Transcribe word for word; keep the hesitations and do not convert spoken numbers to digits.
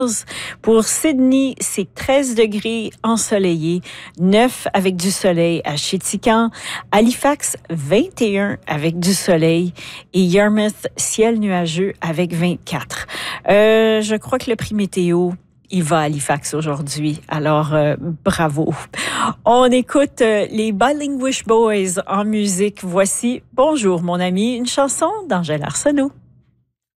Pour Sydney, c'est treize degrés ensoleillé, neuf avec du soleil à Chéticamp. Halifax, vingt et un avec du soleil. Et Yarmouth, ciel nuageux avec vingt-quatre. Euh, je crois que le prix météo, il va à Halifax aujourd'hui. Alors, euh, bravo. On écoute euh, les Bilinguish Boys en musique. Voici Bonjour mon ami, une chanson d'Angèle Arsenault.